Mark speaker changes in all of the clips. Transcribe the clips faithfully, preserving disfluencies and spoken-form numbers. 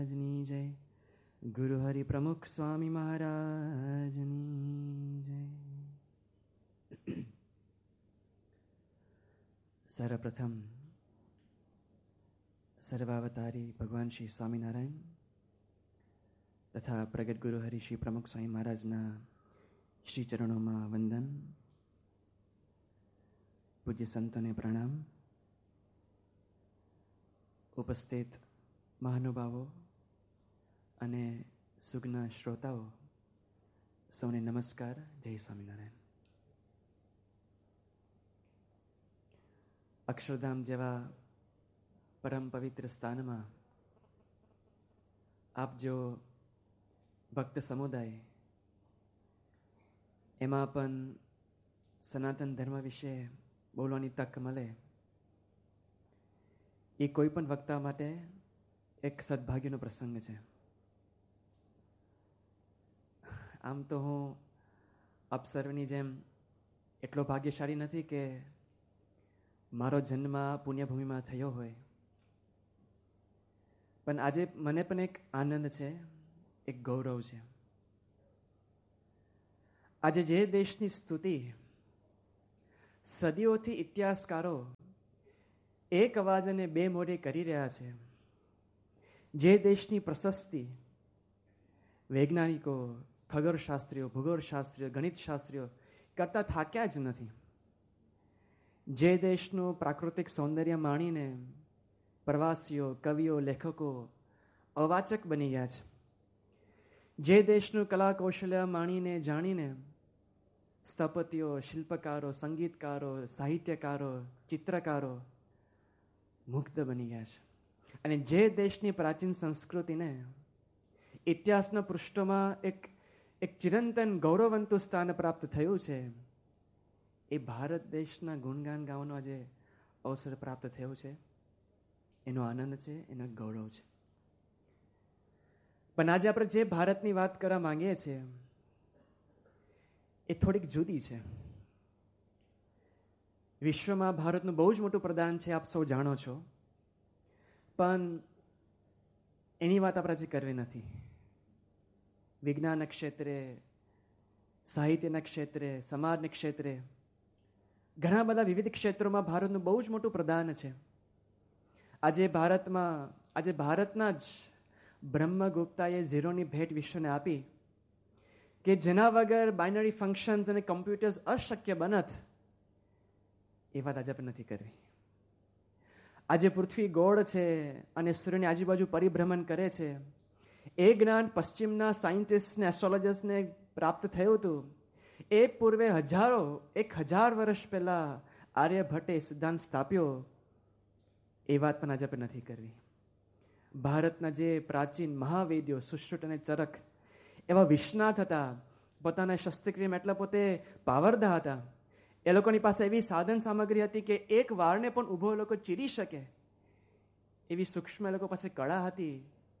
Speaker 1: ની જય. ગુરુ હરિ પ્રમુખ સ્વામી મહારાજની જય. સર્વપ્રથમ સર્વાવતારી ભગવાન શ્રી સ્વામિનારાયણ તથા પ્રગટ ગુરુ હરિ શ્રી પ્રમુખ સ્વામી મહારાજના શ્રી ચરણોમાં વંદન. પૂજ્ય સંતોને પ્રણામ. ઉપસ્થિત મહાનુભાવો અને સુજ્ઞ શ્રોતાઓ સૌને નમસ્કાર. જય સ્વામિનારાયણ. અક્ષરધામ જેવા પરમ પવિત્ર સ્થાનમાં આપ જો ભક્ત સમુદાય, એમાં પણ સનાતન ધર્મ વિશે બોલવાની તક મળે, એ કોઈ પણ વક્તા માટે એક સદભાગ્યનો પ્રસંગ છે. આમ તો હું આપ સર્વની જેમ એટલો ભાગ્યશાળી નથી કે મારો જન્મ પુણ્યભૂમિમાં થયો હોય, પણ આજે મને પણ એક આનંદ છે, એક ગૌરવ છે. આજે જે દેશની સ્તુતિ સદીઓથી ઇતિહાસકારો એક અવાજ અને બે મોઢે કરી રહ્યા છે, જે દેશની પ્રશસ્તિ વૈજ્ઞાનિકો, ખગોળશાસ્ત્રીઓ, ભૂગોળશાસ્ત્રીઓ, ગણિત શાસ્ત્રીઓ કરતા થાક્યા જ નથી, જે દેશનું પ્રાકૃતિક સૌંદર્ય માણીને પ્રવાસીઓ, કવિઓ, લેખકો અવાચક બની ગયા છે, જે દેશનું કલા કૌશલ્ય માણીને જાણીને સ્થપતિઓ, શિલ્પકારો, સંગીતકારો, સાહિત્યકારો, ચિત્રકારો મુગ્ધ બની ગયા છે, અને જે દેશની પ્રાચીન સંસ્કૃતિને ઇતિહાસના પૃષ્ઠોમાં એક એક ચિરંતન ગૌરવવંતું સ્થાન પ્રાપ્ત થયું છે, એ ભારત દેશના ગુણગાન ગાવાનો આજે અવસર પ્રાપ્ત થયો છે. એનો આનંદ છે, એનો ગૌરવ છે. પણ આજે આપણે જે ભારતની વાત કરવા માંગીએ છીએ એ થોડીક જુદી છે. વિશ્વમાં ભારતનું બહુ જ મોટું પ્રદાન છે, આપ સૌ જાણો છો, પણ એની વાત આપણે આજે કરવી નથી. વિજ્ઞાનના ક્ષેત્રે, સાહિત્યના ક્ષેત્રે, સમાજના ક્ષેત્રે, ઘણા બધા વિવિધ ક્ષેત્રોમાં ભારતનું બહુ જ મોટું પ્રદાન છે. આજે ભારતમાં આજે ભારતના જ બ્રહ્મગુપ્તાએ ઝીરોની ભેટ વિશ્વને આપી કે જેના વગર બાઇનરી ફંક્શન્સ અને કમ્પ્યુટર્સ અશક્ય બનત. એ વાત આજે પણ નથી કરવી. આજે પૃથ્વી ગોળ છે અને સૂર્યની આજુબાજુ પરિભ્રમણ કરે છે, એ જ્ઞાન પશ્ચિમના સાયન્ટિસ્ટને, એસ્ટ્રોલોજર્સને પ્રાપ્ત થયું હતું. એ પૂર્વે હજારો એક હજાર વર્ષ પહેલા આર્યભટ્ટે સિદ્ધાંત સ્થાપ્યો. એ વાત પણ આજે પણ નથી કરવી. ભારતના જે પ્રાચીન મહાવેદ્યો સુશ્રુત અને ચરક એવા વિશ્વનાથ હતા, પોતાના શસ્ત્રક્રિયામાં એટલા પોતે પાવરદા હતા, એ લોકોની પાસે એવી સાધન સામગ્રી હતી કે એક વાળને પણ ઊભો લોકો ચીરી શકે એવી સૂક્ષ્મ એ લોકો પાસે કળા હતી.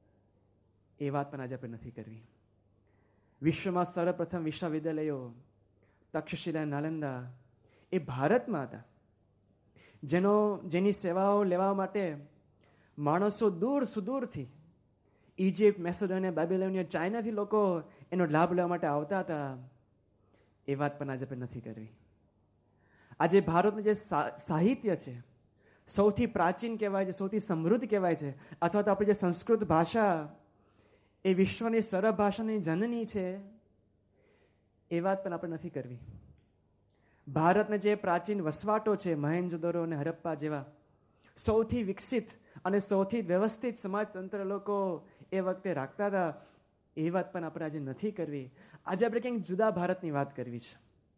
Speaker 1: એ વાત પણ આજે આપણે નથી કરવી. વિશ્વમાં સર્વપ્રથમ વિશ્વવિદ્યાલયો તક્ષશિલા, નાલંદા એ ભારતમાં હતા, જેનો જેની સેવાઓ લેવા માટે માણસો દૂર સુદૂરથી ઇજિપ્ત, મેસેડોનિયા, બેબીલોનિયા, ચાઇનાથી લોકો એનો લાભ લેવા માટે આવતા હતા. એ વાત પણ આજે પણ નથી કરવી. આજે ભારતનું જે સાહિત્ય છે સૌથી પ્રાચીન કહેવાય છે, સૌથી સમૃદ્ધ કહેવાય છે, અથવા તો આપણી જે સંસ્કૃત ભાષા એ વિશ્વની સરળ ભાષાની જનની છે, એ વાત પણ આપણે નથી કરવી. ભારતના જે પ્રાચીન વસવાટો છે, મહેન્જોદડો અને હરપ્પા જેવા સૌથી વિકસિત અને સૌથી વ્યવસ્થિત સમાજતંત્ર લોકો એ વખતે રાખતા હતા, એ વાત પણ આપણે આજે નથી કરવી. આજે આપણે કંઈક જુદા ભારતની વાત કરવી છે.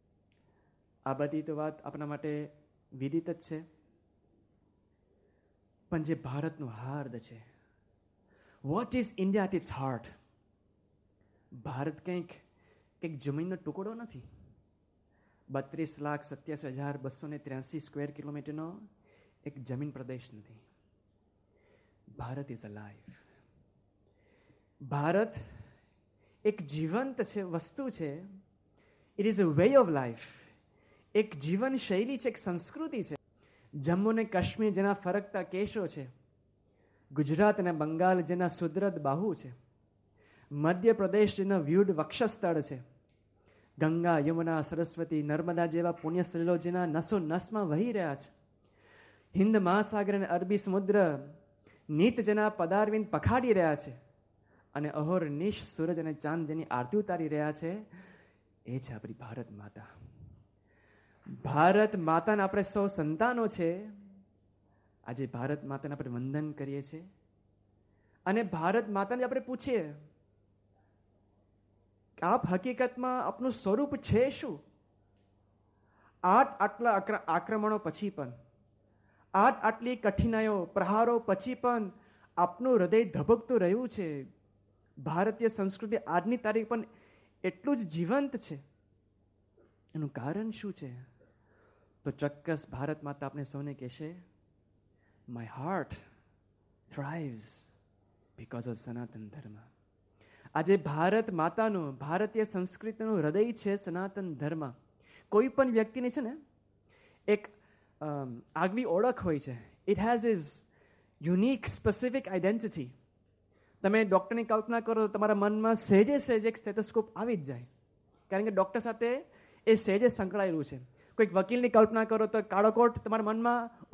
Speaker 1: આ બધી તો વાત આપણા માટે વિદિત જ છે, પણ જે ભારતનું હાર્દ છે, what is India at it's heart. Bharat કંઈક કંઈક જમીનનો ટુકડો નથી. બત્રીસ લાખ સત્યાસી હજાર બસો ને ત્ર્યાસી સ્ક્વેર કિલોમીટરનો એક જમીન પ્રદેશ નથી. Bharat is alive. ભારત એક જીવંત છે વસ્તુ છે. It is a way of life. એક જીવન શૈલી છે, એક સંસ્કૃતિ છે. જમ્મુ અને કાશ્મીર જેના ફરકતા કેશો છે, ગુજરાત અને બંગાળ જેના સુદ્રદ બાહુ છે, મધ્યપ્રદેશ જેનો વ્યુઢ વક્ષસ્થળ છે, ગંગા, યમુના, સરસ્વતી, નર્મદા જેવા પુણ્યસ્થળો જેના નસો નસમાં વહી રહ્યા છે, હિન્દ મહાસાગર અને અરબી સમુદ્ર નીત જેના પદારવિંદ પખાડી રહ્યા છે, અને અહોર નિશ સૂરજ અને ચાંદ જેની આરતી ઉતારી રહ્યા છે, એ છે આપણી ભારત માતા. ભારત માતાના આપણે સૌ સંતાનો છે. આજે ભારત માતાને આપણે વંદન કરીએ છીએ અને ભારત માતાને આપણે પૂછીએ કે આપ હકીકતમાં આપનું સ્વરૂપ છે શું? આઠ આટલા આક્રમણો પછી પણ, આઠ આટલી કઠિનાઈઓ, પ્રહારો પછી પણ આપનું હૃદય ધબકતું રહ્યું છે. ભારતીય સંસ્કૃતિ આજની તારીખ પણ એટલું જ જીવંત છે. એનું કારણ શું છે? તો ચોક્કસ ભારત માતા આપણે સૌને કહેશે, માય હાર્ટ થ્રાઇવ્સ બીકોઝ ઓફ સનાતન ધર્મ. આજે ભારત માતાનું, ભારતીય સંસ્કૃતિનું હૃદય છે સનાતન ધર્મ. કોઈ પણ વ્યક્તિની છે ને એક આગવી ઓળખ હોય છે. It has is unique specific identity. તમે ડૉક્ટરની કલ્પના કરો તો તમારા મનમાં સહેજે સહેજ એક સ્ટેથોસ્કોપ આવી જ જાય, કારણ કે ડૉક્ટર સાથે એ સહેજે સંકળાયેલું છે. કોઈક વકીલની કલ્પના કરો તો કાળો કોટ તમારા મનમાં